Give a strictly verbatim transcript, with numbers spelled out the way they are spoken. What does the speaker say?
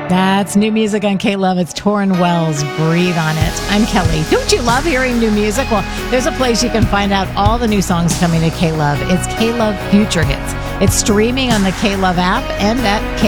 That's new music on K-Love. It's Torrin Wells, Breathe on It. I'm Kelly. Don't you love hearing new music? Well, there's a place you can find out all the new songs coming to K-Love. It's K-Love Future Hits. It's streaming on the K-Love app and at K